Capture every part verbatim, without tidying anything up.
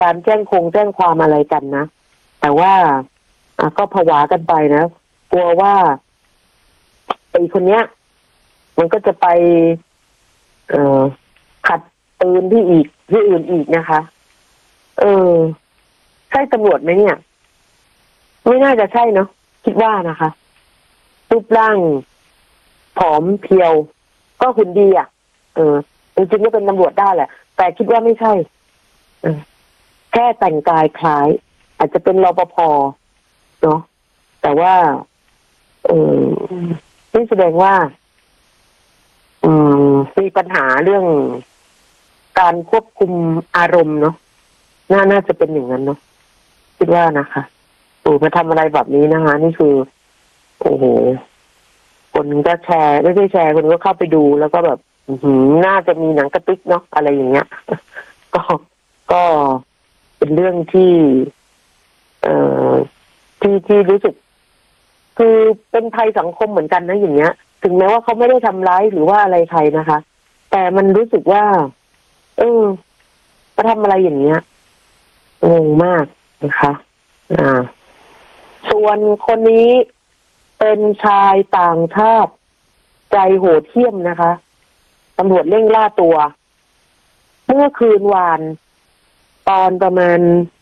การแจ้งคงแจ้งความอะไรกันนะแต่ว่าอ่ะก็ผวากันไปนะกลัวว่าไอ้คนเนี้ยมันก็จะไปเอ่อขัดปืนที่อีกที่อื่นอีกนะคะเออใช่ตำรวจไหมเนี่ยไม่น่าจะใช่เนาะคิดว่านะคะรูปร่างผอมเพรียวก็หุ่นดีอ่ะเออจริงๆก็เป็นตำรวจได้แหละแต่คิดว่าไม่ใช่เออแค่แต่งกายคล้ายอาจจะเป็นรปภเนาะแต่ว่าเออนี่แสดงว่าอืมมีปัญหาเรื่องการควบคุมอารมณ์เนาะน่าน่าจะเป็นอย่างนั้นเนาะคิดว่านะคะโอ้มาทำอะไรแบบนี้นะคะนี่คือโอ้โหคนก็แชร์ไม่ใช่แชร์คนก็เข้าไปดูแล้วก็แบบหืมน่าจะมีหนังกระติกเนาะอะไรอย่างเงี้ยก็ก็เป็นเรื่องที่ เอ่อที่ที่รู้สึกคือเป็นภัยสังคมเหมือนกันนะอย่างเงี้ยถึงแม้ว่าเขาไม่ได้ทำร้ายหรือว่าอะไรใครนะคะแต่มันรู้สึกว่าเออมาทำอะไรอย่างเงี้ยงงมากนะคะอ่าส่วนคนนี้เป็นชายต่างชาติใจโหดเหี้ยมนะคะตำรวจเร่งล่าตัวเมื่อคืนวานตอนประมาณ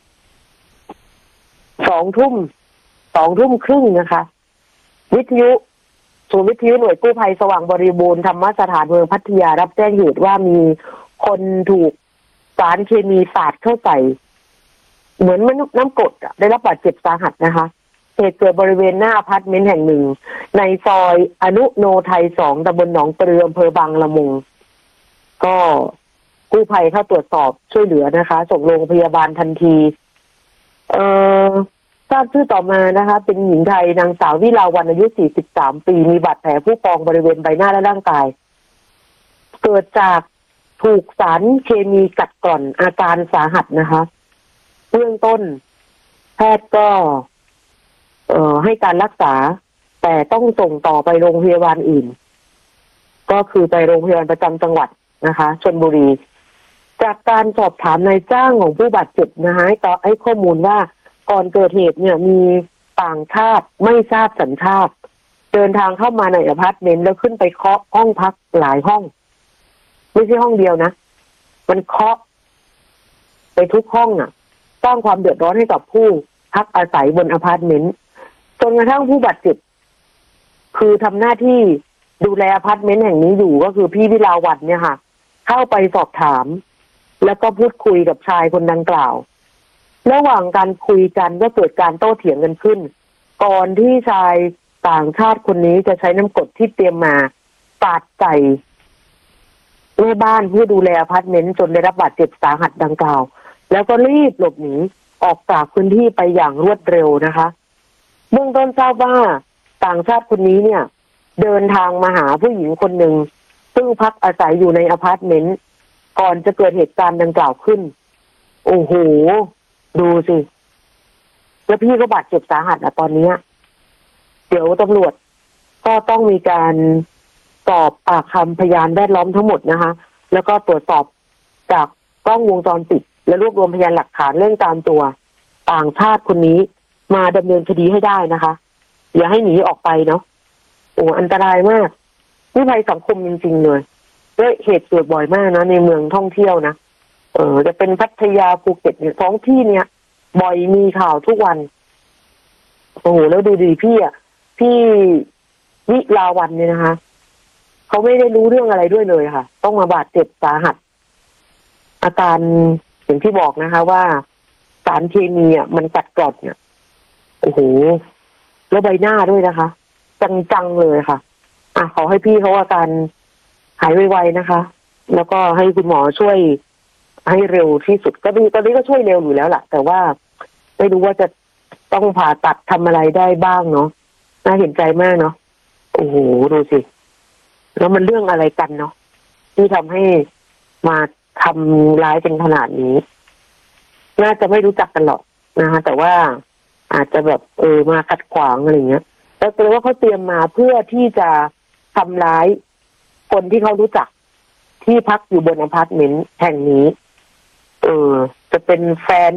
สองทุ่มสองทุ่มครึ่งนะคะวิทยุศูนย์วิทยุหน่วยกู้ภัยสว่างบริบูรณ์ธรรมสถานเมืองพัทยารับแจ้งเหตุว่ามีคนถูกสารเคมีสาดเข้าใส่เหมือนมันน้ำกรดได้รับบาดเจ็บสาหัสนะคะเหตุเกิดบริเวณหน้าอพาร์ตเมนต์แห่งหนึ่งในซอยอนุโนไทยสองตำบลหนองปลืออำเภอบางละมุงก็กู้ภัยเข้าตรวจสอบช่วยเหลือนะคะส่งโรงพยาบาลทันทีเอ่อทราบชื่อต่อมานะคะเป็นหญิงไทยนางสาววิลาวันอายุสี่สิบสามปีมีบาดแผลผู้พองบริเวณใบหน้าและร่างกายเกิดจากถูกสารเคมีกัดกร่อนอาการสาหัสนะคะเบื้องต้นแพทย์ก็เอ่อให้การรักษาแต่ต้องส่งต่อไปโรงพยาบาลอื่นก็คือไปโรงพยาบาลประจำจังหวัดนะคะชลบุรีจากการสอบถามนายจ้างของผู้บาดเจ็บนะคะต่อให้ข้อมูลว่าก่อนเกิดเหตุเนี่ยมีต่างชาติไม่ทราบสัญชาติเดินทางเข้ามาในอพาร์ตเมนต์แล้วขึ้นไปเคาะห้องพักหลายห้องไม่ใช่ห้องเดียวนะมันเคาะไปทุกห้องอ่ะสร้างความเดือดร้อนให้กับผู้พักอาศัยบนอพาร์ตเมนต์จนกระทั่งผู้บาดเจ็บคือทำหน้าที่ดูแลอพาร์ตเมนต์แห่งนี้อยู่ก็คือพี่วิลาวัฒน์เนี่ยค่ะเข้าไปสอบถามแล้วก็พูดคุยกับชายคนดังกล่าวระหว่างการคุยกันก็เกิดการโต้เถียงกันขึ้นก่อนที่ชายต่างชาติคนนี้จะใช้น้ำกรดที่เตรียมมาสาดใส่แม่บ้านผู้ดูแลอพาร์ตเมนต์จนได้รับบาดเจ็บสาหัสดังกล่าวแล้วก็รีบหลบหนีออกจากพื้นที่ไปอย่างรวดเร็วนะคะเบื้องต้นทราบว่าต่างชาติคนนี้เนี่ยเดินทางมาหาผู้หญิงคนหนึ่งซึ่งพักอาศัยอยู่ในอพาร์ตเมนต์ก่อนจะเกิดเหตุการณ์ดังกล่าวขึ้นโอ้โหดูสิแล้วพี่ก็บาดเจ็บสาหัสอ่ะตอนนี้เดี๋ยวตำรวจก็ต้องมีการสอบปากคำพยานแวดล้อมทั้งหมดนะคะแล้วก็ตรวจสอบจากกล้องวงจรปิดและรวบรวมพยานหลักฐานเรื่องตามตัวต่างชาติคนนี้มาดำเนินคดีให้ได้นะคะอย่าให้หนีออกไปเนาะโอ้อันตรายมากนี่ภัยสังคมจริงๆเลยด้วยเหตุเกิดบ่อยมากนะในเมืองท่องเที่ยวนะเออจะเป็นพัทยาภูเก็ตเนี่ยท้องที่เนี่ยบ่อยมีข่าวทุกวันโอ้โหแล้วดูดีพี่อ่ะพี่วิลาวันเนี่ยนะคะเขาไม่ได้รู้เรื่องอะไรด้วยเลยค่ะต้องมาบาดเจ็บสาหัสอาการอย่างที่บอกนะคะว่าสารเคมีอ่ะมันกัดกร่อนเนี่ยโอ้โหแล้วใบหน้าด้วยนะคะจังๆเลยค่ะอ่ะขอให้พี่เขาอาการหายไวๆนะคะแล้วก็ให้คุณหมอช่วยให้เร็วที่สุดก็ดีตอนนี้ก็ช่วยเร็วอยู่แล้วล่ะแต่ว่าไม่รู้ว่าจะต้องผ่าตัดทำอะไรได้บ้างเนาะน่าเห็นใจมากเนาะโอ้โหดูสิแล้วมันเรื่องอะไรกันเนาะที่ทำให้มาทำร้ายเป็นขนาดนี้น่าจะไม่รู้จักกันหรอกนะคะแต่ว่าอาจจะแบบเออมาขัดขวางอะไรเงี้ยแล้วแปลว่าเขาเตรียมมาเพื่อที่จะทำร้ายคนที่เขารู้จักที่พักอยู่บนอพาร์ตเมนต์แห่งนี้เออจะเป็นแฟน